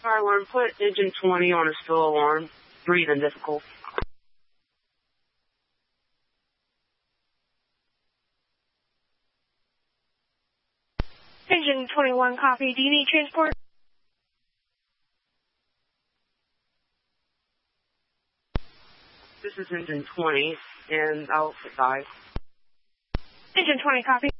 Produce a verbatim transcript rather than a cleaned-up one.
Fire alarm, put engine twenty on a still alarm. Breathing difficult. Engine twenty-one, copy. Do you need transport? This is engine twenty, and I'll dive. Engine twenty, copy.